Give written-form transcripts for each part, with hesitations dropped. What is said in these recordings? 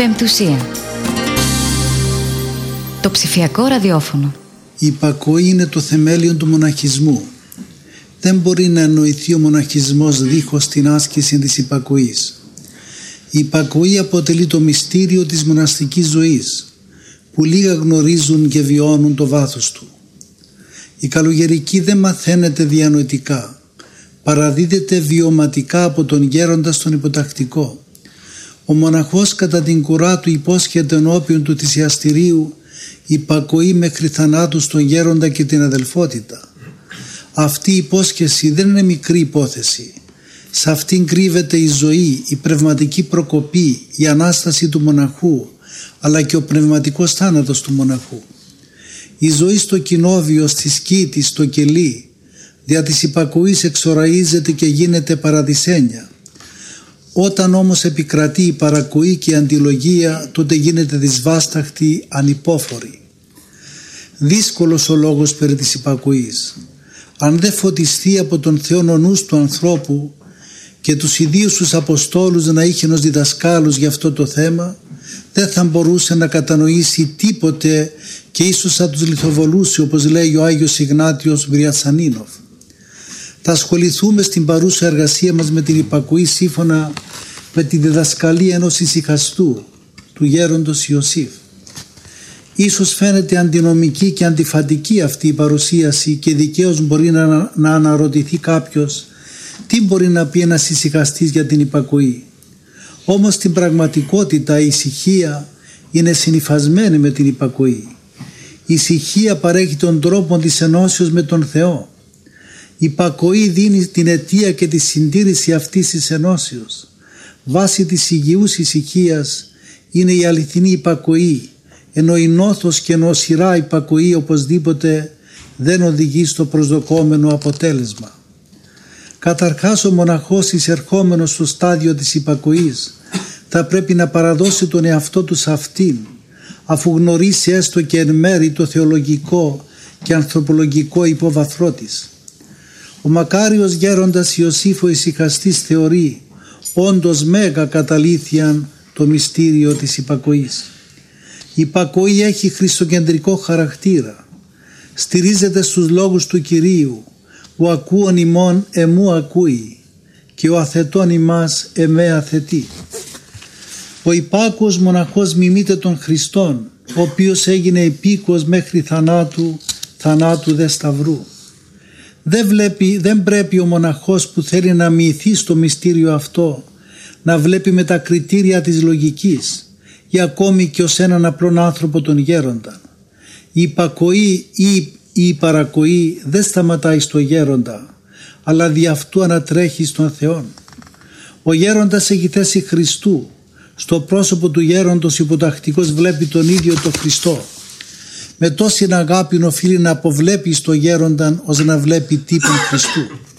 Πεμπτουσία. Το ψηφιακό ραδιόφωνο. Η υπακοή είναι το θεμέλιο του μοναχισμού. Δεν μπορεί να εννοηθεί ο μοναχισμός δίχως την άσκηση της υπακοής. Η υπακοή αποτελεί το μυστήριο της μοναστικής ζωής, που λίγα γνωρίζουν και βιώνουν το βάθος του. Η καλογερική δεν μαθαίνεται διανοητικά, παραδίδεται βιωματικά από τον γέροντα στον υποτακτικό. Ο μοναχός κατά την κουρά του υπόσχεται ενώπιον του θυσιαστηρίου υπακοή μέχρι θανάτου στον γέροντα και την αδελφότητα. Αυτή η υπόσχεση δεν είναι μικρή υπόθεση. Σε αυτήν κρύβεται η ζωή, η πνευματική προκοπή, η Ανάσταση του μοναχού, αλλά και ο πνευματικός θάνατος του μοναχού. Η ζωή στο κοινόβιο, στη σκήτη, στο κελί, δια της υπακοής εξοραίζεται και γίνεται παραδεισένια. Όταν όμως επικρατεί η παρακοή και η αντιλογία, τότε γίνεται δυσβάσταχτη, ανυπόφορη. Δύσκολος ο λόγος περί της υπακοής. Αν δεν φωτιστεί από τον Θεό ο νους του ανθρώπου και τους ιδίους τους Αποστόλους να είχε ως διδασκάλους για αυτό το θέμα, δεν θα μπορούσε να κατανοήσει τίποτε και ίσως θα τους λιθοβολούσε, όπως λέει ο Άγιος Ιγνάτιος Βριατσανίνοφ. Θα ασχοληθούμε στην παρούσα εργασία μας με την υπακοή σύμφωνα με τη διδασκαλία ενός ησυχαστού, του γέροντος Ιωσήφ. Ίσως φαίνεται αντινομική και αντιφατική αυτή η παρουσίαση και δικαίως μπορεί να αναρωτηθεί κάποιος τι μπορεί να πει ένας ησυχαστής για την υπακοή. Όμως στην πραγματικότητα η ησυχία είναι συνυφασμένη με την υπακοή. Η ησυχία παρέχει τον τρόπο της ενώσεως με τον Θεό. Η υπακοή δίνει την αιτία και τη συντήρηση αυτής της ενώσεως. Βάση της υγιούς ησυχίας είναι η αληθινή υπακοή, ενώ η νόθος και νοσηρά υπακοή οπωσδήποτε δεν οδηγεί στο προσδοκόμενο αποτέλεσμα. Καταρχάς ο μοναχός εισερχόμενος στο στάδιο της υπακοής θα πρέπει να παραδώσει τον εαυτό του σε αυτήν, αφού γνωρίσει έστω και εν μέρη το θεολογικό και ανθρωπολογικό υπόβαθρό της. Ο μακάριος γέροντας Ιωσήφ ο ησυχαστής θεωρεί όντως μέγα καταλήθειαν το μυστήριο της υπακοής. Η υπακοή έχει χριστοκεντρικό χαρακτήρα. Στηρίζεται στους λόγους του Κυρίου «Ο ακούων ημών εμού ακούει και ο αθετών ημάς εμέ αθετεί». Ο υπάκουος μοναχός μιμείται τον Χριστόν, ο οποίος έγινε υπήκουος μέχρι θανάτου δε σταυρού. Δεν πρέπει ο μοναχός που θέλει να μοιηθεί στο μυστήριο αυτό να βλέπει με τα κριτήρια της λογικής ή ακόμη και ως έναν απλόν άνθρωπο τον γέροντα. Η υπακοή ή η παρακοή δεν σταματάει στο γέροντα, αλλά δι' αυτού ανατρέχει στον Θεό. Ο γέροντας έχει θέση Χριστού. Στο πρόσωπο του γέροντος υποτακτικός βλέπει τον ίδιο τον Χριστό. Με τόση αγάπη οφείλει να αποβλέπει στο γέρονταν ως να βλέπει τύπον Χριστού.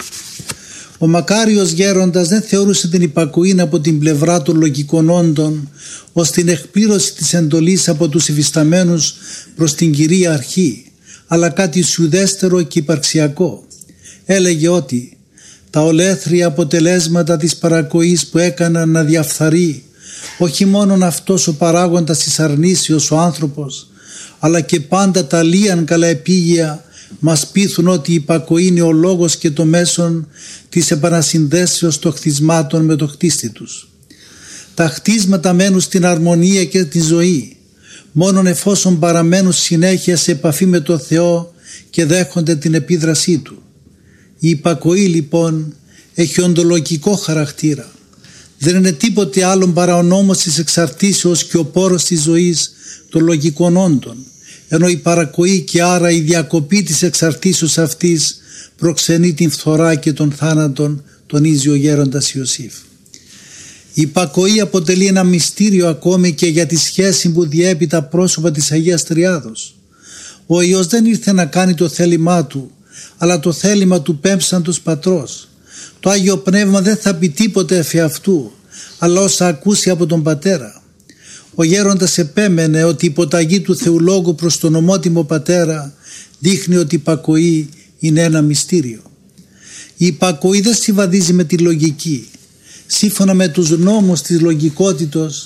Ο μακάριος γέροντας δεν θεωρούσε την υπακοή από την πλευρά των λογικών όντων ως την εκπλήρωση της εντολής από τους υφισταμένους προς την Κυρία Αρχή, αλλά κάτι ουσιουδέστερο και υπαρξιακό. Έλεγε ότι τα ολέθρια αποτελέσματα της παρακοής που έκαναν να διαφθαρεί όχι μόνον αυτός ο παράγοντας της αρνήσεως ο άνθρωπος, αλλά και πάντα τα λίαν καλά επίγεια μας πείθουν ότι η υπακοή είναι ο λόγος και το μέσον της επανασυνδέσεως των χτισμάτων με το χτίστη τους. Τα χτίσματα μένουν στην αρμονία και τη ζωή, μόνον εφόσον παραμένουν συνέχεια σε επαφή με το Θεό και δέχονται την επίδρασή Του. Η υπακοή λοιπόν έχει οντολογικό χαρακτήρα. Δεν είναι τίποτε άλλο παρά ο νόμος της εξαρτήσεως και ο πόρος της ζωής των λογικών όντων, ενώ η παρακοή και άρα η διακοπή της εξαρτήσεως αυτής προξενεί την φθορά και τον θάνατον, τονίζει ο γέροντας Ιωσήφ. Η υπακοή αποτελεί ένα μυστήριο ακόμη και για τη σχέση που διέπει τα πρόσωπα της Αγίας Τριάδος. Ο Υιός δεν ήρθε να κάνει το θέλημά Του, αλλά το θέλημα του πέμψαντος Πατρός. Το Άγιο Πνεύμα δεν θα πει τίποτε εφ' αυτού, αλλά όσα ακούσει από τον Πατέρα. Ο γέροντας επέμενε ότι η υποταγή του Θεολόγου προς τον ομότιμο Πατέρα δείχνει ότι η υπακοή είναι ένα μυστήριο. Η υπακοή δεν συμβαδίζει με τη λογική. Σύμφωνα με τους νόμους της λογικότητος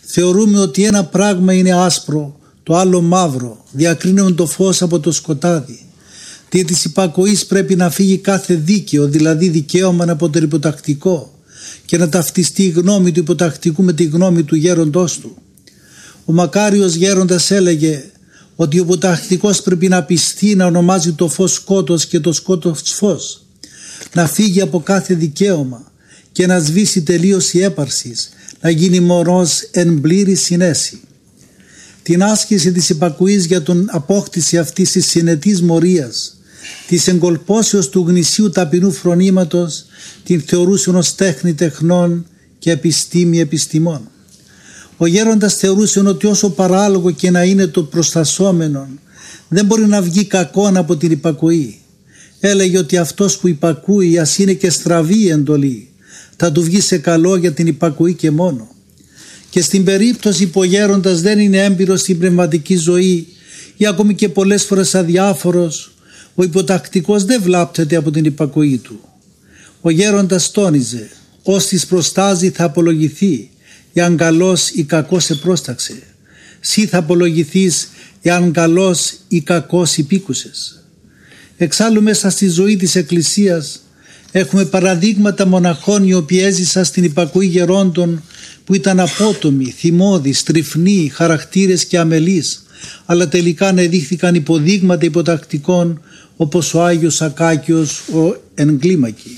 Θεωρούμε ότι ένα πράγμα είναι άσπρο, το άλλο μαύρο, διακρίνουμε το φως από το σκοτάδι. Δι' της υπακοής πρέπει να φύγει κάθε δίκαιο, δηλαδή δικαίωμα από το υποτακτικό, και να ταυτιστεί η γνώμη του υποτακτικού με τη γνώμη του γέροντός του. Ο μακάριος γέροντας έλεγε ότι ο υποτακτικός πρέπει να πιστεί να ονομάζει το φως σκότος και το σκότος φως, να φύγει από κάθε δικαίωμα και να σβήσει τελείως η έπαρσης, να γίνει μωρός εν πλήρη συνέση. Την άσκηση της υπακοής για τον απόκτηση αυτής της συνετής μορίας, της εγκολπώσεως του γνησίου ταπεινού φρονήματος, την θεωρούσαν ως τέχνη τεχνών και επιστήμη επιστημών. Ο γέροντας θεωρούσε ότι όσο παράλογο και να είναι το προστασσόμενο, δεν μπορεί να βγει κακόν από την υπακοή. Έλεγε ότι αυτός που υπακούει, ας είναι και στραβή η εντολή, θα του βγει σε καλό για την υπακοή και μόνο. Και στην περίπτωση που ο γέροντας δεν είναι έμπειρος στην πνευματική ζωή ή ακόμη και πολλές φορές αδιάφορος, ο υποτακτικός δεν βλάπτεται από την υπακοή του. Ο γέροντας τόνιζε, «Ώστις προστάζει θα απολογηθεί, εάν καλός ή κακός σε πρόσταξε. Σύ θα απολογηθείς, εάν καλός ή κακός υπήκουσες». Εξάλλου μέσα στη ζωή της Εκκλησίας έχουμε παραδείγματα μοναχών οι οποίοι έζησαν στην υπακοή γερόντων που ήταν απότομοι, θυμώδεις, τριφνοί, χαρακτήρες και αμελείς, αλλά τελικά ανεδείχθηκαν υποδείγματα υποτακτικών όπως ο Άγιος Ακάκιος ο Εγκλήμακη.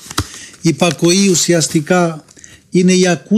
Η υπακοή ουσιαστικά είναι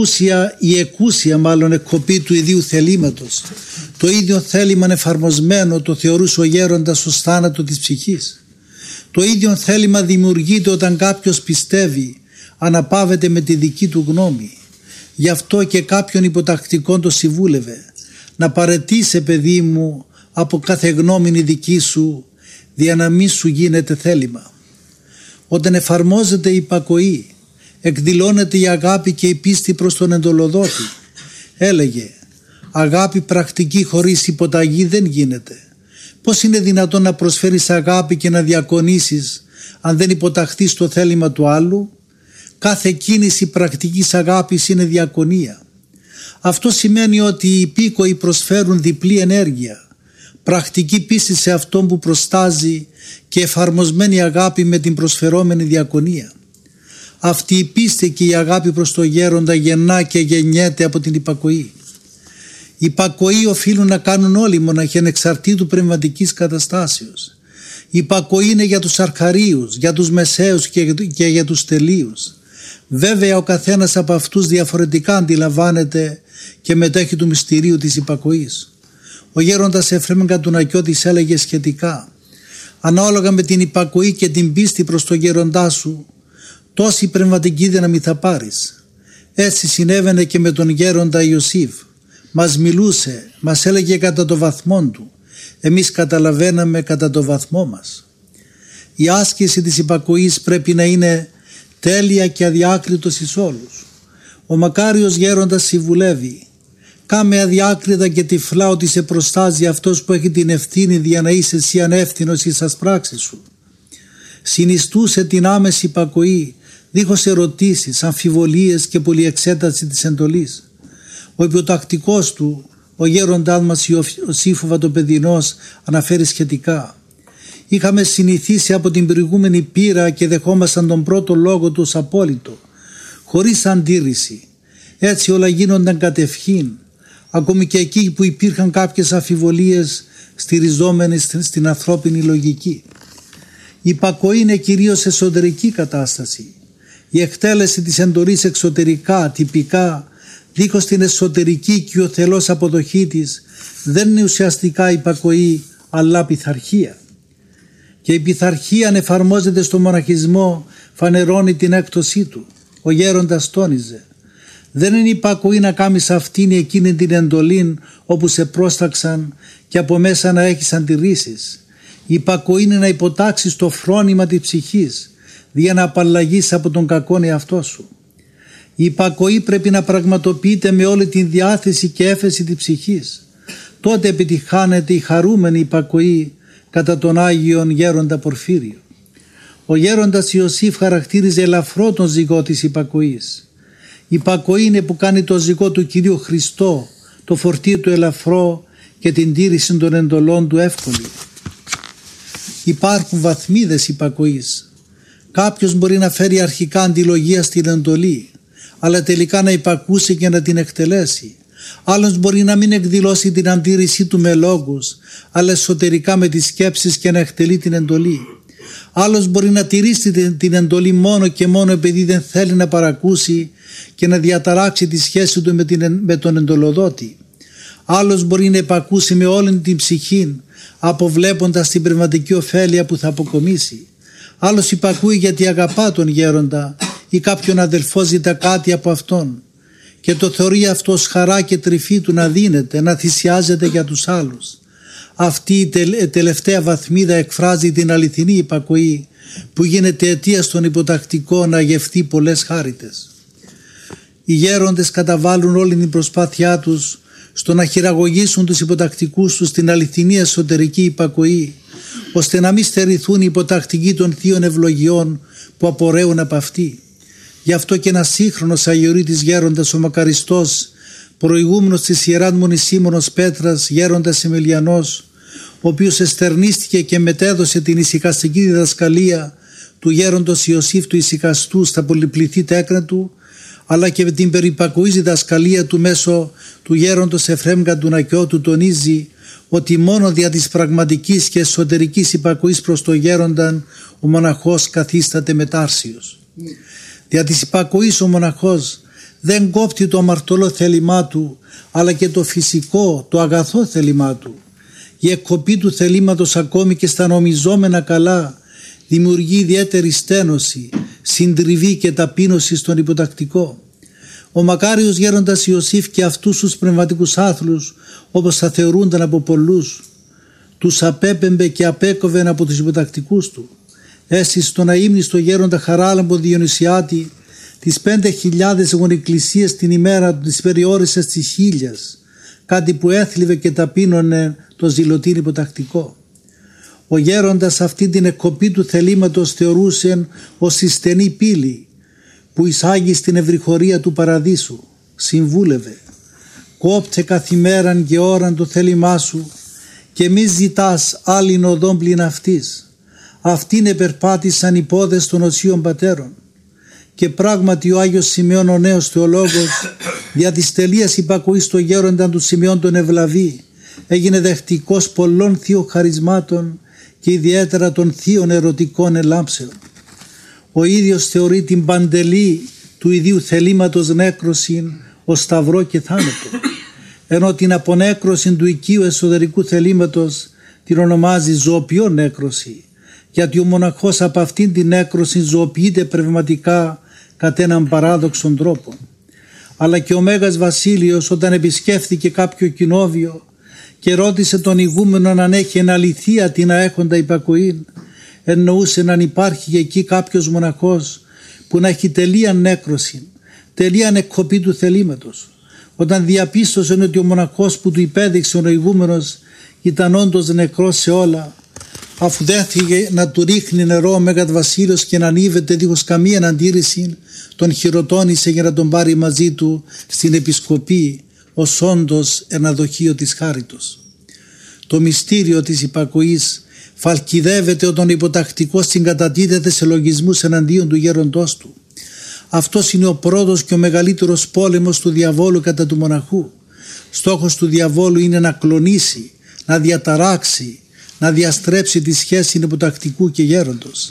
η εκούσια εκκοπή του ιδίου θελήματος. Το ίδιο θέλημα εφαρμοσμένο το θεωρούσε ο γέροντας ως θάνατο της ψυχής. Το ίδιο θέλημα δημιουργείται όταν κάποιος πιστεύει, αναπαύεται με τη δική του γνώμη. Γι' αυτό και κάποιον υποτακτικών το συμβούλευε, να παραιτήσει, παιδί μου, από κάθε γνώμη δική σου, δια να μη σου γίνεται θέλημα. Όταν εφαρμόζεται η υπακοή, εκδηλώνεται η αγάπη και η πίστη προς τον εντολοδότη. Έλεγε, αγάπη πρακτική χωρίς υποταγή δεν γίνεται. Πώς είναι δυνατόν να προσφέρεις αγάπη και να διακονήσεις αν δεν υποταχθείς το θέλημα του άλλου? Κάθε κίνηση πρακτικής αγάπης είναι διακονία. Αυτό σημαίνει ότι οι υπήκοοι προσφέρουν διπλή ενέργεια, πρακτική πίστη σε αυτόν που προστάζει και εφαρμοσμένη αγάπη με την προσφερόμενη διακονία. Αυτή η πίστη και η αγάπη προς το γέροντα γεννά και γεννιέται από την υπακοή. Η υπακοή οφείλουν να κάνουν όλοι οι μοναχοί ανεξαρτήτου πνευματικής καταστάσεως. Η υπακοή είναι για τους αρχαρίους, για τους μεσαίους και για τους τελείους. Βέβαια ο καθένας από αυτούς διαφορετικά αντιλαμβάνεται και μετέχει του μυστηρίου της υπακοής. Ο γέροντας Εφραίμ Κατουνακιώτης έλεγε σχετικά, ανάλογα με την υπακοή και την πίστη προς τον γέροντά σου, τόση πνευματική δύναμη θα πάρεις. Έτσι συνέβαινε και με τον γέροντα Ιωσήφ. Μας μιλούσε, μας έλεγε κατά το βαθμό του. Εμείς καταλαβαίναμε κατά το βαθμό μας. Η άσκηση της υπακοής πρέπει να είναι τέλεια και αδιάκριτος εις όλους. Ο μακάριος γέροντας συμβουλεύει, κάμε αδιάκριτα και τυφλά ότι σε προστάζει αυτός που έχει την ευθύνη για να είσαι εσύ ανεύθυνος εις τις πράξεις σου. Συνιστούσε την άμεση υπακοή, δίχως ερωτήσεις, αμφιβολίες και πολυεξέταση της εντολής. Ο υποτακτικός του, ο γέροντάς μας Ιωσήφ Βατοπεδινός, αναφέρει σχετικά. Είχαμε συνηθίσει από την προηγούμενη πείρα και δεχόμασταν τον πρώτο λόγο του ως απόλυτο, χωρίς αντίρρηση. Έτσι όλα γίνονταν κατευχήν, ακόμη και εκεί που υπήρχαν κάποιες αμφιβολίες στηριζόμενες στην ανθρώπινη λογική. Η υπακοή είναι κυρίως εσωτερική κατάσταση. Η εκτέλεση της εντολής εξωτερικά, τυπικά, δίχως την εσωτερική και οθελώς αποδοχή της, δεν είναι ουσιαστικά υπακοή, αλλά πειθαρχία. Και η πειθαρχία, αν εφαρμόζεται στο μοναχισμό, φανερώνει την έκπτωσή του. Ο γέροντας τόνιζε, δεν είναι υπακοή να κάνεις αυτήν ή εκείνη την εντολή όπου σε πρόσταξαν και από μέσα να έχεις αντιρρήσεις. Η υπακοή είναι να υποτάξεις το φρόνημα της ψυχής, για να απαλλαγείς από τον κακόν εαυτό σου. Η υπακοή πρέπει να πραγματοποιείται με όλη την διάθεση και έφεση της ψυχής. Τότε επιτυχάνεται η χαρούμενη υπακοή κατά τον Άγιον Γέροντα Πορφύριο. Ο γέροντας Ιωσήφ χαρακτήριζε ελαφρό τον ζυγό της υπακοής. Η υπακοή είναι που κάνει το ζυγό του Κυρίου Χριστό, το φορτίο του ελαφρό και την τήρηση των εντολών του εύκολη. Υπάρχουν βαθμίδες υπακοής. Κάποιος μπορεί να φέρει αρχικά αντιλογία στην εντολή, αλλά τελικά να υπακούσει και να την εκτελέσει. Άλλος μπορεί να μην εκδηλώσει την αντίρρησή του με λόγους, αλλά εσωτερικά με τις σκέψεις και να εκτελεί την εντολή. Άλλος μπορεί να τηρήσει την εντολή μόνο και μόνο επειδή δεν θέλει να παρακούσει και να διαταράξει τη σχέση του με τον εντολοδότη. Άλλος μπορεί να υπακούσει με όλη την ψυχή, αποβλέποντας την πνευματική ωφέλεια που θα αποκομίσει. Άλλος υπακούει γιατί αγαπά τον γέροντα ή κάποιον αδελφό ζητά κάτι από αυτόν και το θεωρεί αυτός χαρά και τρυφή του να δίνεται, να θυσιάζεται για τους άλλους. Αυτή η τελευταία βαθμίδα εκφράζει την αληθινή υπακοή που γίνεται αιτία στον υποτακτικό να γευτεί πολλές χάριτες. Οι γέροντες καταβάλουν όλη την προσπάθειά τους στο να χειραγωγήσουν τους υποτακτικούς τους στην αληθινή εσωτερική υπακοή, ώστε να μην στερηθούν οι υποτακτικοί των θείων ευλογιών που απορρέουν από αυτή. Γι' αυτό και ένας σύγχρονος αγιορείτης γέροντας, ο μακαριστός, προηγούμενος της Ιεράς Μονής Σίμωνος Πέτρας, γέροντας Εμιλιανός, ο οποίος εστερνίστηκε και μετέδωσε την ησυχαστική διδασκαλία του γέροντος Ιωσήφ του Ησυχαστού στα πολυπληθή τέκνα του, αλλά και την περιπακοής διδασκαλία του μέσω του γέροντος Εφραίμ Καντουνακιώτου τονίζει ότι μόνο δια της πραγματικής και εσωτερικής υπακοής προς το γέρονταν ο μοναχός καθίσταται μετάρσιος. Δια της υπακοής ο μοναχός δεν κόπτει το αμαρτωλό θέλημά του, αλλά και το φυσικό, το αγαθό θέλημά του. Η εκκοπή του θελήματος ακόμη και στα νομιζόμενα καλά δημιουργεί ιδιαίτερη στένωση, συντριβή και ταπείνωση στον υποτακτικό. Ο μακάριος γέροντας Ιωσήφ και αυτούς τους πνευματικούς άθλους, όπως θα θεωρούνταν από πολλούς, τους απέπεμπε και απέκοβεν από τους υποτακτικούς του. Έστησε στον αείμνηστο γέροντα Χαράλαμπο Διονυσιάτη τις 5.000 γονεκκλησίες την ημέρα του τις περιόρισε στις 1.000, κάτι που έθλιβε και ταπείνωνε το ζηλωτήν υποτακτικό. Ο γέροντας αυτή την εκκοπή του θελήματος θεωρούσε ως η στενή πύλη που εισάγει στην ευρυχωρία του παραδείσου. Συμβούλευε: κόπτε καθημέραν και ώραν το θέλημά σου και μη ζητάς άλλην οδόν πλην αυτής. Αυτήν επερπάτησαν οι πόδες των οσίων πατέρων. Και πράγματι ο Άγιος Σημειών ο νέος θεολόγος δια της τελείας υπακοής στο γέροντα του Σημειών τον Ευλαβή έγινε δεχτικός πολλών θείων χαρισμάτων και ιδιαίτερα των θείων ερωτικών ελάμψεων. Ο ίδιος θεωρεί την παντελή του ιδίου θελήματος νέκρωσιν ως σταυρό και θάνατο, ενώ την απονέκρωση του οικείου εσωτερικού θελήματος την ονομάζει ζωοποιό νέκρωση, γιατί ο μοναχός από αυτήν την νέκρωση ζωοποιείται πνευματικά κατ' έναν παράδοξον τρόπο. Αλλά και ο Μέγας Βασίλειος, όταν επισκέφθηκε κάποιο κοινόβιο και ρώτησε τον ηγούμενο αν έχει εν αληθεία την αέχοντα υπακοήν, εννοούσε να υπάρχει εκεί κάποιος μοναχός που να έχει τελεία νέκρωση, τελεία εκκοπή του θελήματος. Όταν διαπίστωσε ότι ο μοναχός που του υπέδειξε ο ηγούμενος ήταν όντως νεκρός σε όλα, αφού δέχθηκε να του ρίχνει νερό ο Μέγας Βασίλειος και να ανίβεται δίχως καμία αντίρρηση, τον χειροτώνησε για να τον πάρει μαζί του στην επισκοπή ως όντως ένα δοχείο της χάριτος. Το μυστήριο της υπακοής φαλκιδεύεται όταν ο υποτακτικός συγκατατίθεται σε λογισμούς εναντίον του γέροντός του. Αυτός είναι ο πρώτος και ο μεγαλύτερος πόλεμος του διαβόλου κατά του μοναχού. Στόχος του διαβόλου είναι να κλονίσει, να διαταράξει, να διαστρέψει τη σχέση υποτακτικού και γέροντος.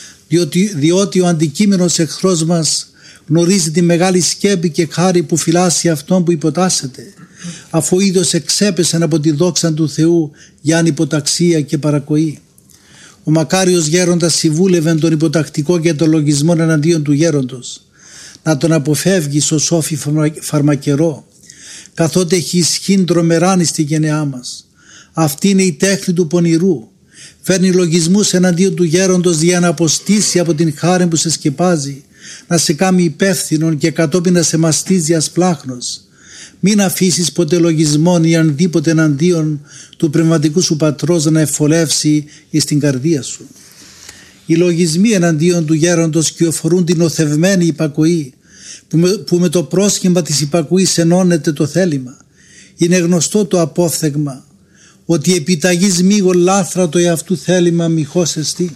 Διότι ο αντικείμενος εχθρός μας γνωρίζει τη μεγάλη σκέπη και χάρη που φυλάσσει αυτόν που υποτάσσεται, αφού ίδιος εξέπεσαν από τη δόξα του Θεού για ανυποταξία και παρακοή. Ο μακάριος γέροντας συμβούλευε τον υποτακτικό και τον λογισμό εναντίον του γέροντος, να τον αποφεύγει στο σόφι φαρμακερό, καθότι έχει ισχύν τρομεράνη στη γενεά μας. Αυτή είναι η τέχνη του πονηρού. Φέρνει λογισμούς εναντίον του γέροντος για να αποστήσει από την χάρη που σε σκεπάζει, να σε κάνει υπεύθυνον και κατόπιν να σε μαστίζει ασπλάχνος. Μην αφήσεις ποτέ λογισμόν ή ανδήποτε εναντίον του πνευματικού σου πατρός να εφολεύσει εις την καρδία σου. Οι λογισμοί εναντίον του γέροντος κυοφορούν την οθευμένη υπακοή που με το πρόσχημα της υπακούης ενώνεται το θέλημα. Είναι γνωστό το απόφθεγμα ότι επιταγής μήγον λάθρα το εαυτού θέλημα μοιχός εστί.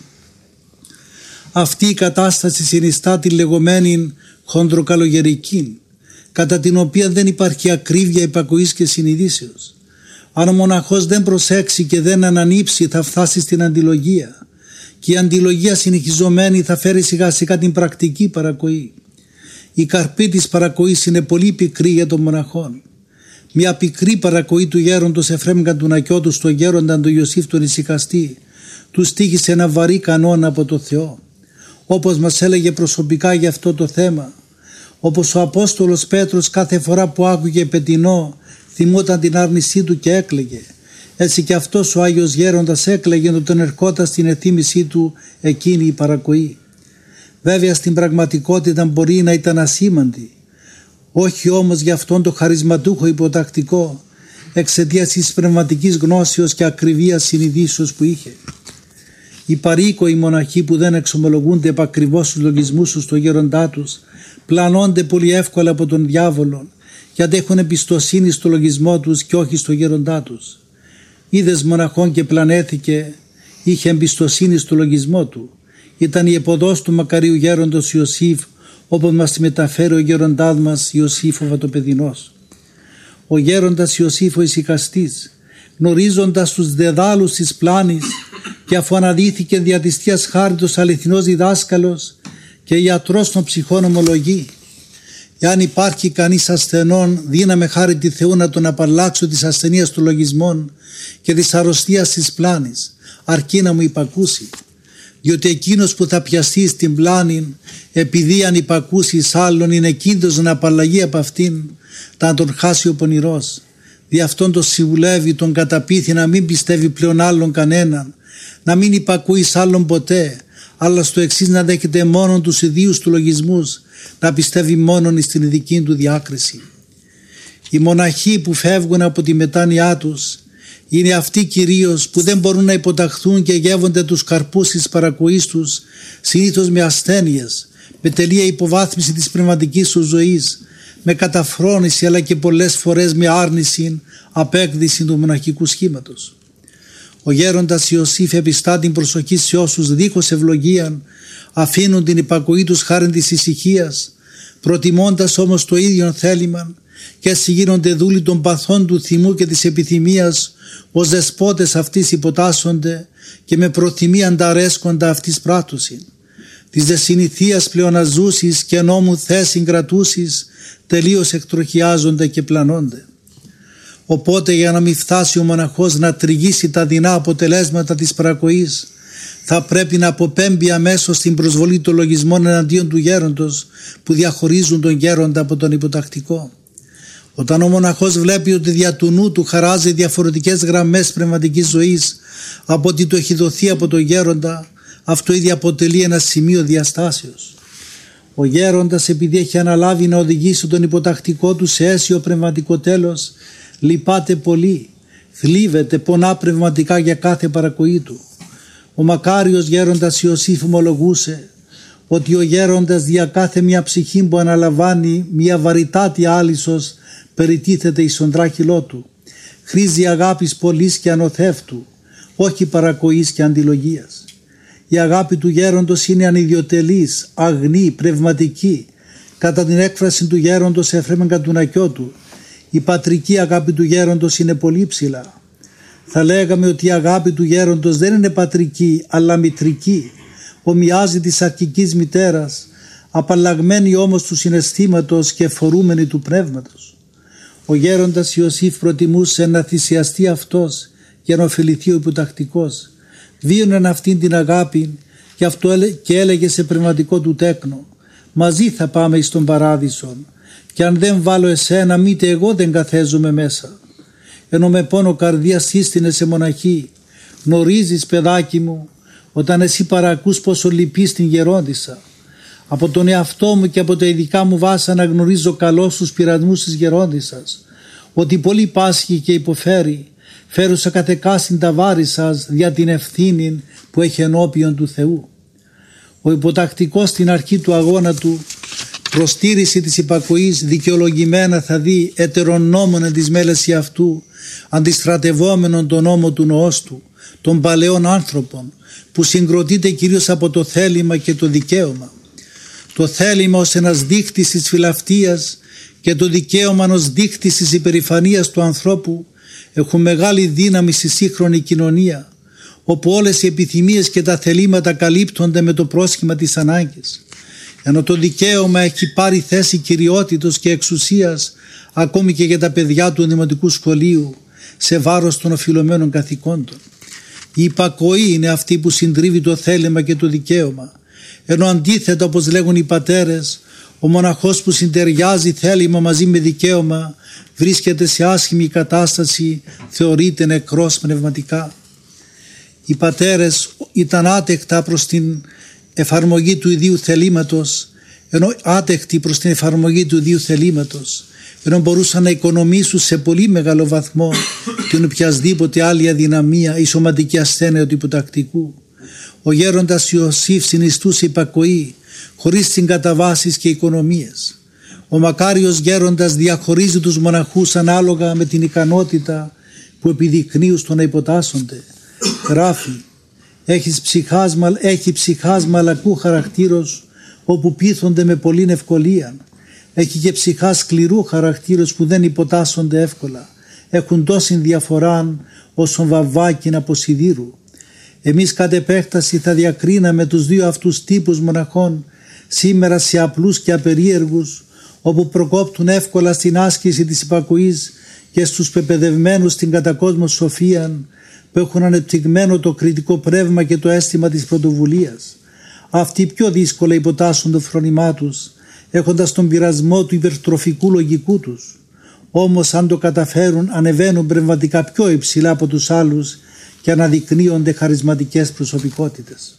Αυτή η κατάσταση συνιστά τη λεγόμενη χοντροκαλογερική, κατά την οποία δεν υπάρχει ακρίβεια υπακοής και συνειδήσεως. Αν ο μοναχός δεν προσέξει και δεν ανανύψει, θα φτάσει στην αντιλογία, και η αντιλογία συνεχιζομένη θα φέρει σιγά σιγά την πρακτική παρακοή. Η καρπή της παρακοής είναι πολύ πικρή για τον μοναχόν. Μια πικρή παρακοή του γέροντος Εφραίμ Καντουνακιώτου στο γέροντα τον Ιωσήφ τον Ησυχαστή του στοίχησε ένα βαρύ κανόνα από το Θεό. Όπως μας έλεγε προσωπικά για αυτό το θέμα, όπως ο Απόστολος Πέτρος κάθε φορά που άκουγε πετεινό θυμόταν την άρνησή του και έκλαιγε, έτσι και αυτός ο Άγιος Γέροντας έκλαιγε όταν ερχόταν στην εθύμησή του εκείνη η παρακοή. Βέβαια στην πραγματικότητα μπορεί να ήταν ασήμαντη, όχι όμως για αυτόν το χαρισματούχο υποτακτικό, εξαιτίας της πνευματικής γνώσεως και ακριβίας συνειδήσεως που είχε. Οι παροίκοοι μοναχοί που δεν εξομολογούνται επακριβώς στους λογισμούς τους στο γέροντά τους πλανώνται πολύ εύκολα από τον διάβολο, γιατί έχουν εμπιστοσύνη στο λογισμό τους και όχι στο γέροντά τους. Είδες μοναχόν και πλανέθηκε, είχε εμπιστοσύνη στο λογισμό του. Ήταν η εποδός του μακαρίου γέροντος Ιωσήφ, όπως μας τη μεταφέρει ο γέροντάς μας Ιωσήφ ο Βατοπεδινός. Ο γέροντας Ιωσήφ ο Ησυχαστής, γνωρίζοντας τους δεδάλους της πλάνης και αφού αναδύθηκε δια της Θείας χάριτος αληθινός διδάσκαλος και ιατρός των ψυχών ομολογεί, εάν υπάρχει κανείς ασθενών, δύναμε χάρη τη Θεού να τον απαλλάξω της ασθενείας των λογισμών και της αρρωστίας της πλάνης, αρκεί να μου υπακούσει. Διότι εκείνος που θα πιαστεί στην πλάνη, επειδή αν υπακούσει σ' άλλον, είναι εκείνος να απαλλαγεί από αυτήν, θα τον χάσει ο πονηρός. Δι' αυτόν τον συμβουλεύει, τον καταπείθει να μην πιστεύει πλέον άλλον κανέναν, να μην υπακούει σ' άλλον ποτέ, αλλά στο εξής να δέχεται μόνον τους ιδίους του λογισμούς, να πιστεύει μόνον στην ειδική του διάκριση. Οι μοναχοί που φεύγουν από τη μετάνοιά τους είναι αυτοί κυρίως που δεν μπορούν να υποταχθούν και γεύονται τους καρπούς της παρακοής τους, συνήθως με ασθένειες, με τελεία υποβάθμιση της πνευματικής τους ζωής, με καταφρόνηση αλλά και πολλές φορές με άρνηση, απέκδυση του μοναχικού σχήματος. Ο γέροντας Ιωσήφ επιστά την προσοχή σε όσους δίχως ευλογίαν αφήνουν την υπακοή τους χάριν της ησυχίας, προτιμώντας όμως το ίδιο θέλημα, και έτσι γίνονται δούλοι των παθών του θυμού και της επιθυμίας, ως δεσπότες αυτής υποτάσσονται και με προθυμία ανταρέσκοντα αυτής πράττουσιν. Της δε συνηθίας πλεοναζούσης και νόμου θέσιν κρατούσης, τελείως εκτροχιάζονται και πλανώνται. Οπότε για να μην φτάσει ο μοναχός να τριγύσει τα δεινά αποτελέσματα της παρακοής, θα πρέπει να αποπέμπει αμέσως την προσβολή των λογισμών εναντίον του γέροντος που διαχωρίζουν τον γέροντα από τον υποτακτικό. Όταν ο μοναχός βλέπει ότι δια του νου του χαράζει διαφορετικές γραμμές πνευματικής ζωής από ότι το έχει δοθεί από τον γέροντα, αυτό ήδη αποτελεί ένα σημείο διαστάσεως. Ο γέροντας, επειδή έχει αναλάβει να οδηγήσει τον υποτακτικό του σε αίσιο πνευματικό τέλος, λυπάται πολύ, θλίβεται, πονά πνευματικά για κάθε παρακοή του. Ο μακάριος γέροντας Ιωσήφ ομολογούσε ότι ο γέροντας δια κάθε μια ψυχή που αναλαμβάνει μια βαρυτάτη άλυσος περιτίθεται εις τον τράχυλό του. Χρήζει αγάπης πολλής και ανοθεύτου, όχι παρακοής και αντιλογίας. Η αγάπη του γέροντος είναι ανιδιοτελής, αγνή, πνευματική. Κατά την έκφραση του γέροντος Εφραίμ Καντουνακιώτου, η πατρική αγάπη του γέροντος είναι πολύ ψηλά. Θα λέγαμε ότι η αγάπη του γέροντος δεν είναι πατρική αλλά μητρική, ομοιάζει της αρχικής μητέρας, απαλλαγμένη όμως του συναισθήματος και φορούμενη του πνεύματος. Ο γέροντας Ιωσήφ προτιμούσε να θυσιαστεί αυτός για να ωφεληθεί ο υποτακτικός. Βίωναν αυτήν την αγάπη και έλεγε σε πνευματικό του τέκνο, μαζί θα πάμε εις τον παράδεισο και αν δεν βάλω εσένα μήτε εγώ δεν καθέζομαι μέσα. Ενώ με πόνο καρδία σύστηνε σε μοναχή, γνωρίζεις παιδάκι μου όταν εσύ παρακούς πόσο λυπείς την γερόντισσα. Από τον εαυτό μου και από τα ειδικά μου βάσανα γνωρίζω καλώς τους πειρασμούς της γερόντισσας, ότι πολύ πάσχει και υποφέρει, φέρουσα καθεκάσιν τα βάρη σας δια την ευθύνη που έχει ενώπιον του Θεού. Ο υποτακτικός στην αρχή του αγώνα του προστήρηση της υπακοής δικαιολογημένα θα δει ετερονόμων εν της μέλεση αυτού, αντιστρατευόμενον τον νόμο του νοός του, των παλαιών άνθρωπων, που συγκροτείται κυρίως από το θέλημα και το δικαίωμα. Το θέλημα ως ένας δείκτης της φιλαυτίας και το δικαίωμα ως δείκτης της υπερηφανίας του ανθρώπου έχουν μεγάλη δύναμη στη σύγχρονη κοινωνία, όπου όλες οι επιθυμίες και τα θελήματα καλύπτονται με το πρόσχημα της ανάγκης. Ενώ το δικαίωμα έχει πάρει θέση κυριότητος και εξουσίας ακόμη και για τα παιδιά του δημοτικού σχολείου, σε βάρος των οφειλωμένων καθηκόντων. Η υπακοή είναι αυτή που συντρίβει το θέλημα και το δικαίωμα, ενώ αντίθετα, όπως λέγουν οι πατέρες, ο μοναχός που συντεριάζει θέλημα μαζί με δικαίωμα βρίσκεται σε άσχημη κατάσταση, θεωρείται νεκρός πνευματικά. Οι πατέρες ήταν άτεκτα προς την εφαρμογή του ιδίου θελήματος, ενώ άτεκτοι προς την εφαρμογή του ιδίου θελήματος, ενώ μπορούσαν να οικονομήσουν σε πολύ μεγάλο βαθμό την οποιασδήποτε άλλη αδυναμία ή σωματική ασθένεια του υποτακτικού. Ο γέροντας Ιωσήφ συνιστούσε υπακοή χωρίς συγκαταβάσεις και οικονομίες. Ο μακάριος γέροντας διαχωρίζει τους μοναχούς ανάλογα με την ικανότητα που επιδεικνύουν στο να υποτάσσονται. Γράφει: έχει ψυχάς μαλακού χαρακτήρος, όπου πείθονται με πολλήν ευκολία. Έχει και ψυχάς σκληρού χαρακτήρος, που δεν υποτάσσονται εύκολα. Έχουν τόση διαφοράν όσον βαβάκιν από σιδήρου. Εμείς κατ' επέκταση θα διακρίναμε τους δύο αυτούς τύπους μοναχών σήμερα σε απλούς και απερίεργους, όπου προκόπτουν εύκολα στην άσκηση της υπακοής, και στους πεπαιδευμένους στην κατακόσμο σοφίαν, που έχουν ανεπτυγμένο το κριτικό πνεύμα και το αίσθημα της πρωτοβουλίας. Αυτοί πιο δύσκολα υποτάσσουν το φρόνημά τους, έχοντας τον πειρασμό του υπερτροφικού λογικού τους. Όμως αν το καταφέρουν, ανεβαίνουν πνευματικά πιο υψηλά από τους άλλους και αναδεικνύονται χαρισματικές προσωπικότητες.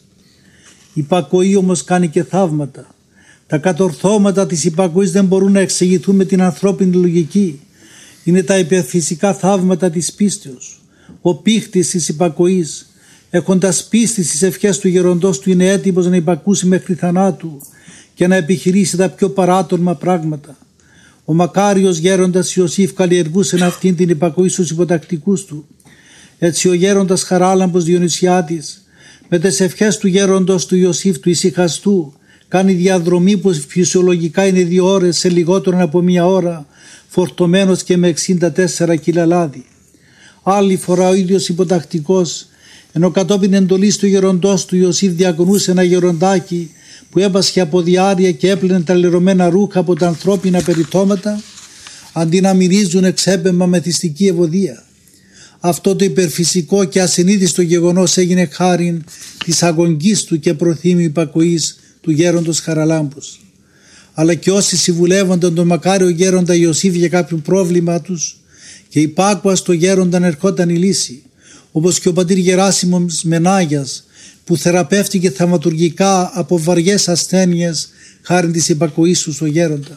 Η υπακοή όμως κάνει και θαύματα. Τα κατορθώματα της υπακοής δεν μπορούν να εξηγηθούν με την ανθρώπινη λογική. Είναι τα υπερφυσικά θαύματα της πίστεως. Ο πήχτης της υπακοής, έχοντας πίστη στις ευχές του γεροντός του, είναι έτοιμος να υπακούσει μέχρι θανάτου και να επιχειρήσει τα πιο παράτολμα πράγματα. Ο μακάριος γέροντας Ιωσήφ καλλιεργούσε αυτήν την υπακοή στους υποτακτικούς του. Έτσι ο γέροντας Χαράλαμπος Διονυσιάτης, με τις ευχές του γέροντος του Ιωσήφ του ησυχαστού, κάνει διαδρομή που φυσιολογικά είναι 2 ώρες σε λιγότερο από 1 ώρα, φορτωμένος και με 64 κιλά λάδι. Άλλη φορά ο ίδιος υποτακτικός, ενώ κατόπιν εντολής του γεροντός του Ιωσήφ διακονούσε ένα γεροντάκι που έπασχε από διάρρεια και έπλαινε τα λερωμένα ρούχα από τα ανθρώπινα περιτώματα, αντί να μυρίζουν εξέπεμα μεθυστική ευωδία. Αυτό το υπερφυσικό και ασυνείδηστο γεγονός έγινε χάριν της αγωγής του και προθύμιου υπακοής του γέροντος Χαραλάμπους. Αλλά και όσοι συμβουλεύονταν τον μακάριο γέροντα Ιωσήφ για κάποιο πρόβλημα τους, και υπάκουα στο γέρονταν ερχόταν η λύση, όπως και ο πατήρ Γεράσιμος Μενάγιας, που θεραπεύτηκε θαυματουργικά από βαριές ασθένειες χάριν της υπακοής του στο γέροντα.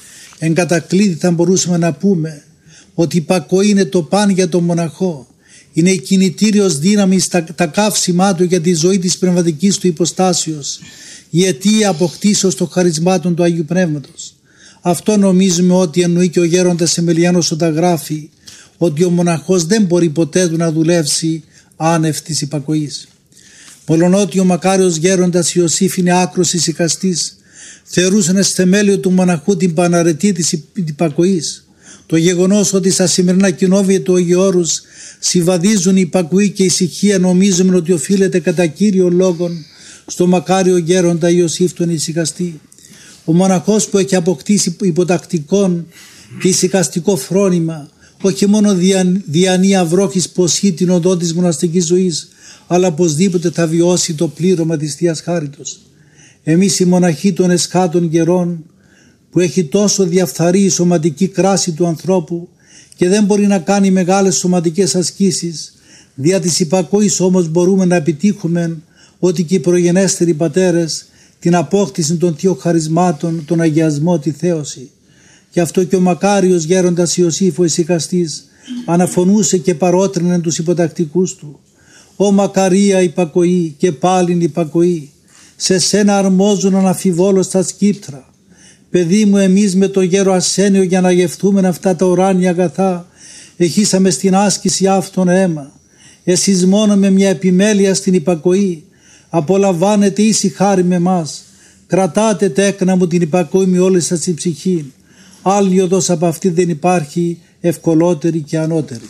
Εν κατακλείδη θα μπορούσαμε να πούμε ότι η υπακοή είναι το παν για τον μοναχό. Είναι η κινητήριος δύναμη τα καύσιμά του για τη ζωή της πνευματικής του υποστάσεως, η αιτία αποκτήσεως των χαρισμάτων του Αγίου Πνεύματος. Αυτό νομίζουμε ότι εννοεί και ο γέροντας Εμελιάνος όταν γράφει ότι ο μοναχός δεν μπορεί ποτέ του να δουλεύσει άνευ της υπακοής. Μολονότι ο μακάριος γέροντας Ιωσήφ είναι άκρος ησυχαστής, θεωρούσαν ως θεμέλιο του μοναχού την παναρετή της υπακοής. Το γεγονός ότι στα σημερινά κοινόβια του Αγίου Όρους συμβαδίζουν η υπακοή και η ησυχία, νομίζουμε ότι οφείλεται κατά κύριο λόγον στο μακάριο γέροντα Ιωσήφ τον ησυχαστή. Ο μοναχός που έχει αποκτήσει υποτακτικόν και ησυχαστικό φρόνημα, όχι μόνο διανύει αυρόχης ποσή την οδό της μοναστικής ζωής, αλλά οπωσδήποτε θα βιώσει το πλήρωμα της Θείας Χάριτος. Εμείς οι μοναχοί των εσχάτων καιρών, που έχει τόσο διαφθαρεί η σωματική κράση του ανθρώπου και δεν μπορεί να κάνει μεγάλες σωματικές ασκήσεις, δια της υπακοής όμως μπορούμε να επιτύχουμε ότι και οι προγενέστεροι πατέρες την απόκτηση των θείων χαρισμάτων, τον αγιασμό, τη θέωση. Γι' αυτό και ο μακάριος γέροντας Ιωσήφ ο ησυχαστής αναφωνούσε και παρότρινε τους υποτακτικούς του: «Ω μακαρία υπακοή και πάλιν υπακοή, σε σένα αρμόζουν αναφιβόλως τα σκύπτρα. Παιδί μου, εμείς με το γέρο Ασένιο για να γευτούμε αυτά τα ουράνια αγαθά, εχίσαμε στην άσκηση αυτόν αίμα. Εσείς μόνο με μια επιμέλεια στην υπακοή απολαμβάνετε ίση χάρη με μας. Κρατάτε τέκνα μου την υπακοή με όλη σας η ψυχή. Άλλη οδός από αυτή δεν υπάρχει ευκολότερη και ανώτερη.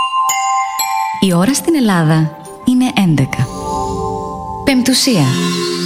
Η ώρα στην Ελλάδα είναι 11. Πεμπτουσία.